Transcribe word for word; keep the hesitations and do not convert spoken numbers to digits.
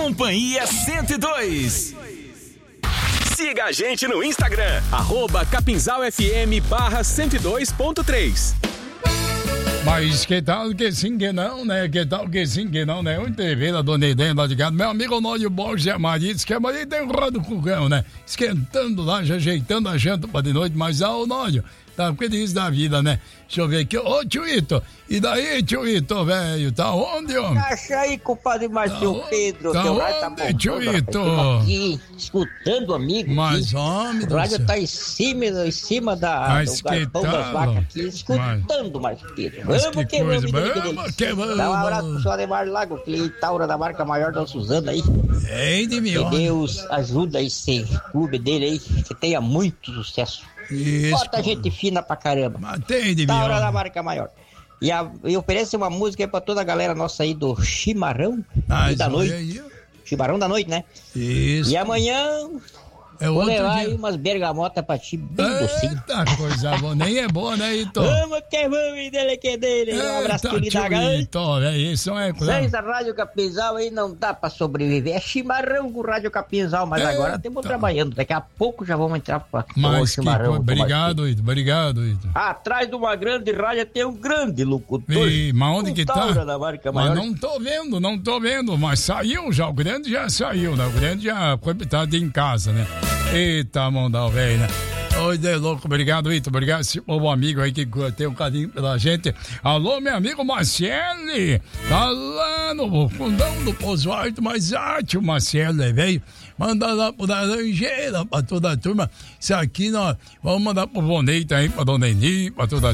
Companhia cento e dois. Siga a gente no Instagram, arroba Capinzal F M barra cento e dois ponto três. Mas que tal que sim, que não, né? Que tal que sim, que não, né? Eu T V da Dona Idem lá de casa. Meu amigo Nório Borges é marido, diz que é marido tem um rodo com o cão, né? Esquentando lá, já ajeitando a janta pra de noite, mas ah, o Nório tá feliz da vida, né? Deixa eu ver aqui. Ô, tio Ito, e daí, tio Ito, velho? Tá onde, homem? Acha aí, compadre Marcio tá Pedro. Tá teu onde, tá bom, tio Ito? Aqui, escutando, amigo. Mas, aqui. homem O rádio tá em cima, em cima da, mas do galpão que das tal? vacas aqui, escutando, Marcio Pedro. Mas Vamos que que vamos, coisa, menino, vamos que que vamos. Dá um abraço pro seu Ademar Lago, que taura da marca maior da Suzana aí. Ei, de mim, Que Deus ajuda esse clube dele aí, que tenha muito sucesso. Isso. Bota gente fina pra caramba. Matei de Taura mim, da marca maior. E, a, e oferece uma música aí pra toda a galera nossa aí do Chimarrão ah, e da noite. Aí. Chimarrão da noite, né? Isso. E amanhã é vou levar dia. aí umas bergamotas pra ti, bem docinho. Eita, coisa boa. Nem é boa, né, Ito? Vamos que vamos, dele que dele. Um abraço, querido H. Ito, é isso, é claro. Sem a Rádio Capinzal aí não dá pra sobreviver. É chimarrão com Rádio Capinzal, mas Eita. agora temos trabalhando. Daqui a pouco já vamos entrar pra Mas o que chimarrão. coisa. Obrigado, Ito. Obrigado, Ito. Atrás de uma grande rádio tem um grande locutor. E, mas onde um que tá? taura da marca Mas maior. não tô vendo, não tô vendo. Mas saiu já, o grande já saiu, né? O grande já foi tá em casa, né? Eita, mão da velho, né? Oi, de louco, obrigado, Ito, obrigado esse povo amigo aí que tem um carinho pela gente. Alô, meu amigo Marcele, tá lá no fundão do Poço Alto, mas arte o Marcele, velho. Manda lá pro Laranjeira, pra toda a turma. Isso aqui nós vamos mandar pro Bonita aí, pra Dona Eni, pra toda a